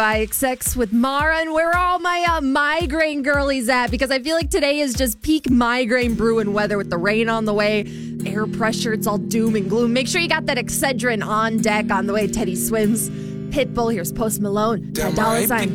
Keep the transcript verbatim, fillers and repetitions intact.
I X with Mara, and where are all my uh, migraine girlies at? Because I feel like today is just peak migraine brewing weather with the rain on the way, air pressure, it's all doom and gloom. Make sure you got that Excedrin on deck on the way. Teddy Swims, Pitbull, here's Post Malone, Ty Dolla Sign.